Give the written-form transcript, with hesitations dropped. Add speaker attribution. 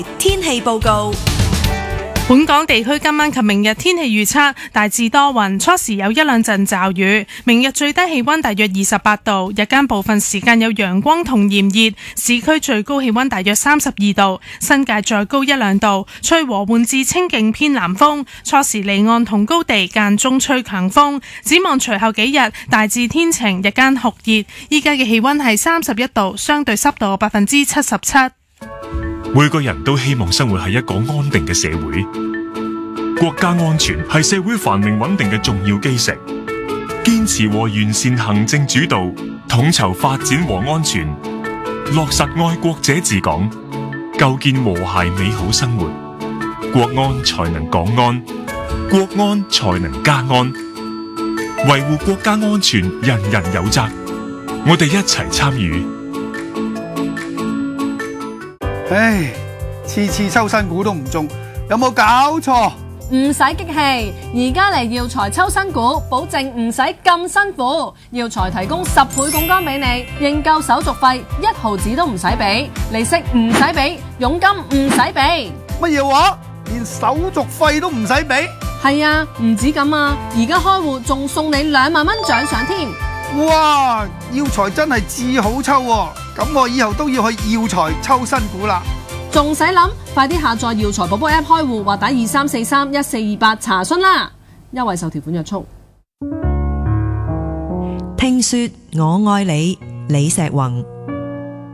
Speaker 1: 天氣報告。
Speaker 2: 本港地區今晚及明日天氣預測大致多雲，初時有一兩陣驟雨。明日最低氣溫大約28度，日間部分時間有陽光同炎熱，市區最高氣溫大約32度，新界再高一兩度。吹和緩至清勁偏南風，初時離岸同高地間中吹強風。展望隨後幾日大致天晴，日間酷熱。依家嘅氣溫係31度，相對濕度77%。
Speaker 3: 每個人都希望生活喺一個安定嘅社會，國家安全係社會繁榮穩定嘅重要基石。堅持和完善行政主導，統籌發展和安全，落實愛國者治港，構建和諧美好生活，國安才能港安，國安才能家安。維護國家安全，人人有責，我哋一齊參與。
Speaker 4: 唉，次次抽新股都唔中，有冇搞錯？
Speaker 5: 唔使激氣，而家嚟耀才抽新股，保證唔使咁辛苦。耀才提供10倍槓桿俾你，認購手續費1毫子都唔使俾，利息唔使俾，佣金唔使俾。
Speaker 4: 乜嘢話？連手續費都唔使俾？
Speaker 5: 係啊，唔止咁啊，而家開戶仲送你2萬蚊獎賞添。
Speaker 4: 哇！耀才真係至好抽喎，咁我以後都要去耀才抽新股啦。
Speaker 5: 仲使諗？快啲下載耀才寶寶 App 開戶或打23431428查詢啦。優惠受條款約束。
Speaker 1: 聽說我愛你，李石宏。